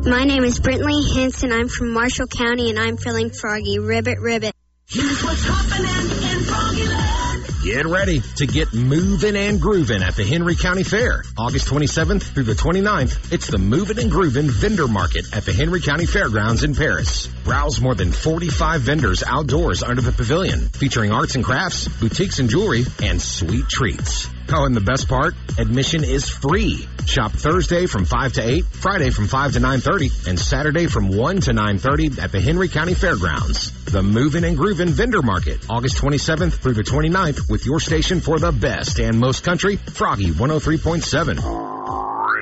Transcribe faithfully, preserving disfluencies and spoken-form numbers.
My name is Brentley Henson. I'm from Marshall County, and I'm feeling froggy. Ribbit, ribbit. Here's what's happening in Froggyland. Get ready to get moving and grooving at the Henry County Fair. August twenty-seventh through the twenty-ninth, it's the Moving and Grooving Vendor Market at the Henry County Fairgrounds in Paris. Browse more than forty-five vendors outdoors under the pavilion, featuring arts and crafts, boutiques and jewelry, and sweet treats. Oh, and the best part? Admission is free. Shop Thursday from five to eight, Friday from five to nine thirty, and Saturday from one to nine thirty at the Henry County Fairgrounds. The Movin' and Groovin' Vendor Market, August twenty-seventh through the twenty-ninth, with your station for the best and most country, Froggy one oh three point seven.